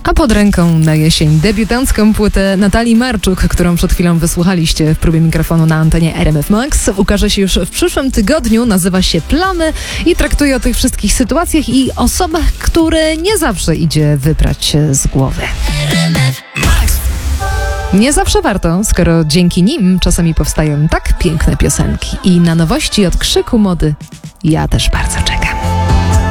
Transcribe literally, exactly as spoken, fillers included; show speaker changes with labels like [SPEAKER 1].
[SPEAKER 1] A pod ręką na jesień debiutancką płytę Natalii Marczuk, którą przed chwilą wysłuchaliście w próbie mikrofonu na antenie R M F Max, ukaże się już w przyszłym tygodniu, nazywa się Plamy i traktuje o tych wszystkich sytuacjach i osobach, które nie zawsze idzie wyprać z głowy. Nie zawsze warto, skoro dzięki nim czasami powstają tak piękne piosenki. I na nowości od Krzyku Mody ja też bardzo czekam.